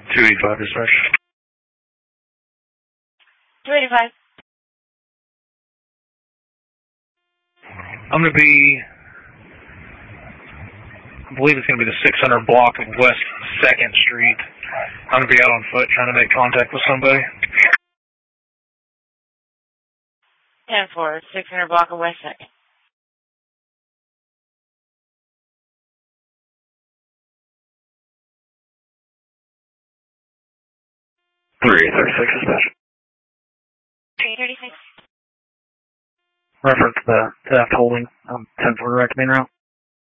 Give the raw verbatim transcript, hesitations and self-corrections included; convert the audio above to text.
two eighty-five, dispatch. two eighty-five. I'm going to be, I believe it's going to be the six hundred block of West second Street. I'm going to be out on foot trying to make contact with somebody. ten four, six hundred block of West second. three thirty-six, dispatch. three thirty-six. Reference the theft holding. I'm ten four direct main route.